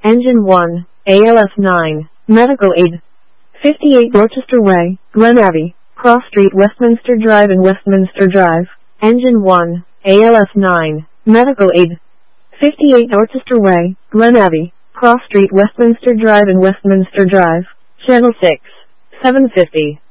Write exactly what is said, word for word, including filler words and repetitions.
Engine one, A L S nine, Medical Aid. fifty-eight Dorchester Way, Glen Abbey, Cross Street, Westminster Drive and Westminster Drive. Engine one, A L S nine, Medical Aid. fifty-eight Dorchester Way, Glen Abbey, Cross Street, Westminster Drive and Westminster Drive. Channel six, seven fifty.